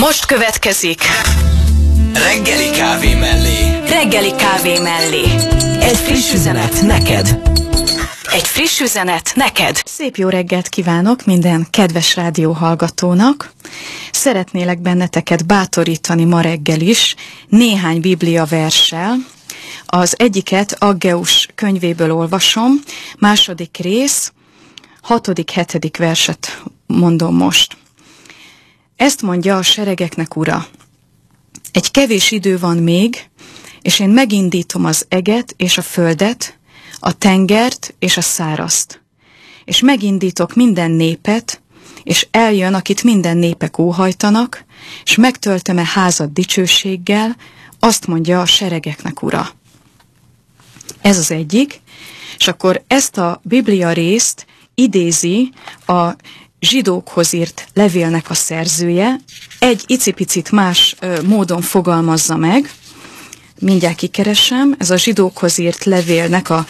Most következik Reggeli kávé mellé. Reggeli kávé mellé. Egy friss üzenet neked. Egy friss üzenet neked. Szép jó reggelt kívánok minden kedves rádióhallgatónak. Szeretnélek benneteket bátorítani ma reggel is néhány Biblia verssel. Az egyiket Aggeus könyvéből olvasom, második rész, 6.-7. verset mondom most. Ezt mondja a seregeknek Ura: egy kevés idő van még, és én megindítom az eget és a földet, a tengert és a szárazt. És megindítok minden népet, és eljön, akit minden népek óhajtanak, és megtöltöm-e házat dicsőséggel, azt mondja a seregeknek Ura. Ez az egyik, és akkor ezt a Biblia részt idézi a zsidókhoz írt levélnek a szerzője, egy icipicit más módon fogalmazza meg. Mindjárt kikeresem, ez a zsidókhoz írt levélnek a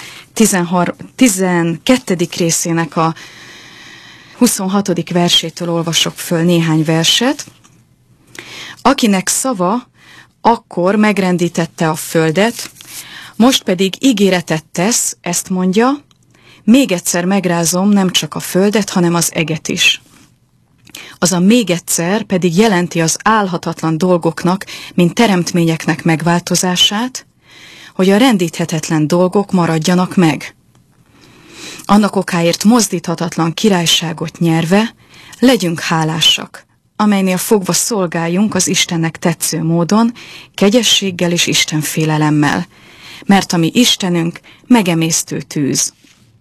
12. részének a 26. versétől olvasok föl néhány verset. Akinek szava akkor megrendítette a földet, most pedig ígéretet tesz, ezt mondja, még egyszer megrázom nem csak a földet, hanem az eget is. Az a még egyszer pedig jelenti az álhatatlan dolgoknak, mint teremtményeknek megváltozását, hogy a rendíthetetlen dolgok maradjanak meg. Annak okáért mozdíthatatlan királyságot nyerve, legyünk hálásak, amelynél fogva szolgáljunk az Istennek tetsző módon, kegyességgel és istenfélelemmel, mert a mi Istenünk megemésztő tűz.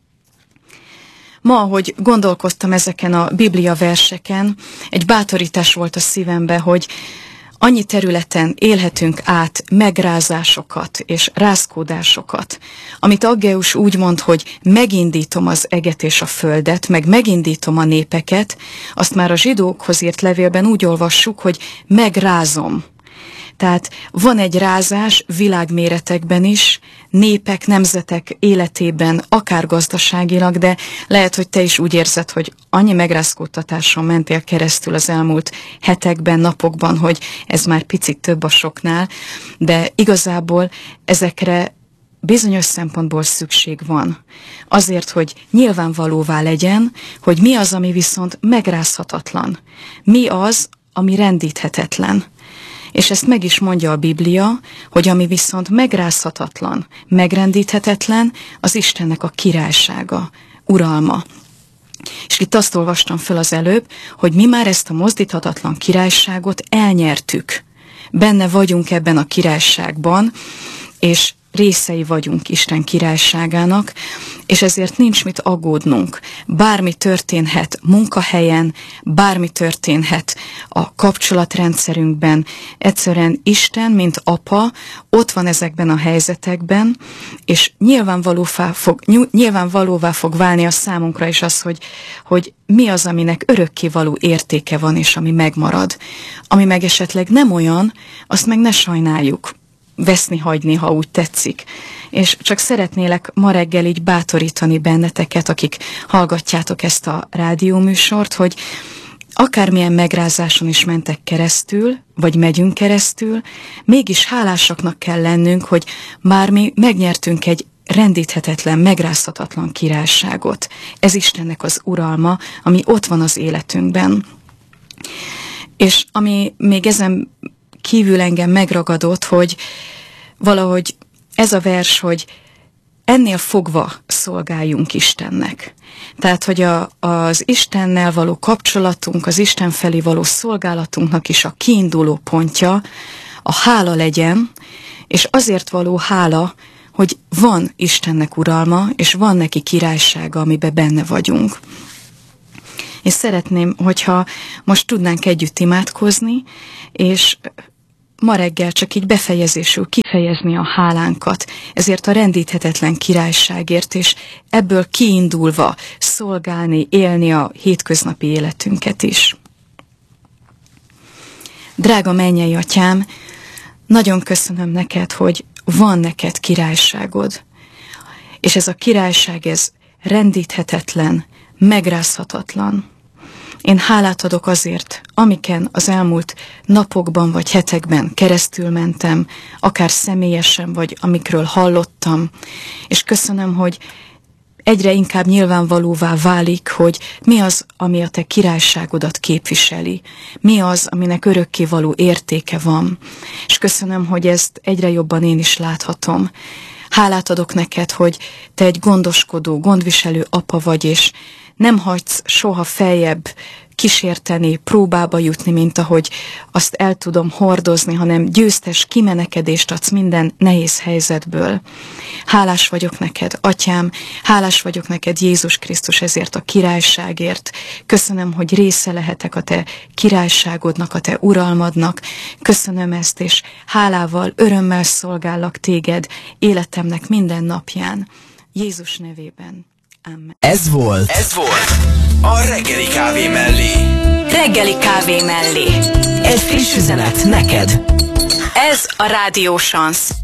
Ma, ahogy gondolkoztam ezeken a Biblia verseken, egy bátorítás volt a szívembe, hogy annyi területen élhetünk át megrázásokat és rázkódásokat, amit Aggeus úgy mond, hogy megindítom az eget és a földet, meg megindítom a népeket, azt már a zsidókhoz írt levélben úgy olvassuk, hogy megrázom. Tehát van egy rázás világméretekben is, népek, nemzetek életében, akár gazdaságilag, de lehet, hogy te is úgy érzed, hogy annyi megrázkódtatáson mentél keresztül az elmúlt hetekben, napokban, hogy ez már picit több a soknál, de igazából ezekre bizonyos szempontból szükség van. Azért, hogy nyilvánvalóvá legyen, hogy mi az, ami viszont megrázhatatlan. Mi az, ami rendíthetetlen. És ezt meg is mondja a Biblia, hogy ami viszont megrázhatatlan, megrendíthetetlen, az Istennek a királysága, uralma. És itt azt olvastam föl az előbb, hogy mi már ezt a mozdíthatatlan királyságot elnyertük. Benne vagyunk ebben a királyságban, és részei vagyunk Isten királyságának, és ezért nincs mit aggódnunk. Bármi történhet munkahelyen, bármi történhet a kapcsolatrendszerünkben. Egyszerűen Isten, mint apa, ott van ezekben a helyzetekben, és nyilvánvalóvá fog válni a számunkra is az, hogy mi az, aminek örökkévaló értéke van, és ami megmarad. Ami meg esetleg nem olyan, azt meg ne sajnáljuk. Veszni, hagyni, ha úgy tetszik. És csak szeretnélek ma reggel így bátorítani benneteket, akik hallgatjátok ezt a rádióműsort, hogy akármilyen megrázáson is mentek keresztül, vagy megyünk keresztül, mégis hálásaknak kell lennünk, hogy már mi megnyertünk egy rendíthetetlen, megrázhatatlan királyságot. Ez Istennek az uralma, ami ott van az életünkben. És ami még ezen kívül engem megragadott, hogy valahogy ez a vers, hogy ennél fogva szolgáljunk Istennek. Tehát, hogy az Istennel való kapcsolatunk, az Isten felé való szolgálatunknak is a kiinduló pontja a hála legyen, és azért való hála, hogy van Istennek uralma, és van neki királysága, amiben benne vagyunk. És szeretném, hogyha most tudnánk együtt imádkozni, és ma reggel csak így befejezésül kifejezni a hálánkat ezért a rendíthetetlen királyságért, és ebből kiindulva szolgálni, élni a hétköznapi életünket is. Drága mennyei Atyám, nagyon köszönöm neked, hogy van neked királyságod, és ez a királyság, ez rendíthetetlen, megrázhatatlan. Én hálát adok azért, amiken az elmúlt napokban vagy hetekben keresztül mentem, akár személyesen, vagy amikről hallottam, és köszönöm, hogy egyre inkább nyilvánvalóvá válik, hogy mi az, ami a te királyságodat képviseli, mi az, aminek örökkévaló értéke van, és köszönöm, hogy ezt egyre jobban én is láthatom. Hálát adok neked, hogy te egy gondoskodó, gondviselő apa vagy, és nem hagysz soha feljebb kísérteni, próbába jutni, mint ahogy azt el tudom hordozni, hanem győztes kimenekedést adsz minden nehéz helyzetből. Hálás vagyok neked, Atyám, hálás vagyok neked, Jézus Krisztus, ezért a királyságért. Köszönöm, hogy része lehetek a te királyságodnak, a te uralmadnak. Köszönöm ezt, és hálával, örömmel szolgállak téged életemnek minden napján. Jézus nevében. Amen. Ez volt a reggeli kávé mellé. Reggeli kávé mellé. Egy friss üzenet neked. Ez a Rádió Szansz.